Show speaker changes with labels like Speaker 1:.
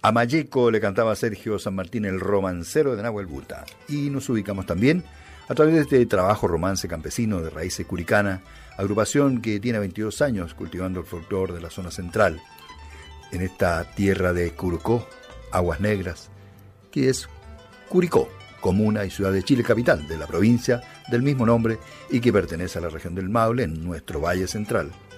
Speaker 1: A Mayeco le cantaba Sergio San Martín, el romancero de Nahuel Buta. Y nos ubicamos también a través de este trabajo romance campesino de raíces curicana, agrupación que tiene 22 años cultivando el folclore de la zona central, en esta tierra de Curicó, Aguas Negras, que es Curicó, comuna y ciudad de Chile capital, de la provincia del mismo nombre y que pertenece a la región del Maule, en nuestro Valle Central.